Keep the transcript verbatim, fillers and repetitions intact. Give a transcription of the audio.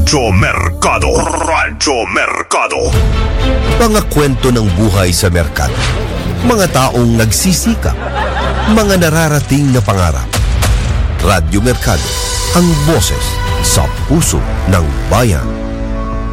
Radyo Mercado. Radyo Mercado. Mga kwento ng buhay sa merkado. Mga taong nagsisikap. Mga nararating na pangarap. Radyo Mercado. Ang boses sa puso ng bayan.